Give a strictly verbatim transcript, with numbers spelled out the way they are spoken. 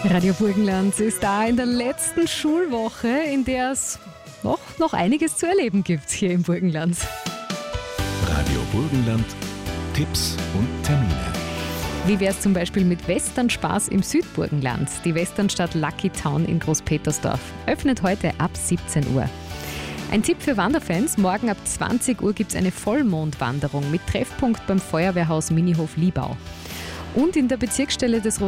Radio Burgenland ist da in der letzten Schulwoche, in der es noch, noch einiges zu erleben gibt hier im Burgenland. Radio Burgenland, Tipps und Termine. Wie wäre es zum Beispiel mit Westernspaß im Südburgenland? Die Westernstadt Lucky Town in Großpetersdorf öffnet heute ab siebzehn Uhr. Ein Tipp für Wanderfans: Morgen ab zwanzig Uhr gibt es eine Vollmondwanderung mit Treffpunkt beim Feuerwehrhaus Minihof Liebau. Und in der Bezirksstelle des